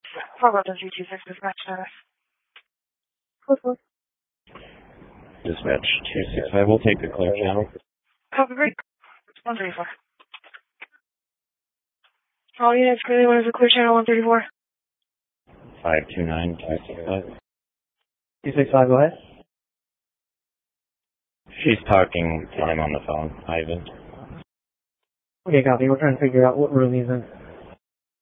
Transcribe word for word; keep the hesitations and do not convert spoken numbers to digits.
Follow up on three two six dispatch status. Close, close. Dispatch two six five, we'll take the clear channel. Copy, break. one thirty-four. All units, clearly one is a clear channel one thirty-four. five two nine two six five. two six five, go ahead. She's talking to him on the phone, Ivan. Okay, copy. We're trying to figure out what room he's in.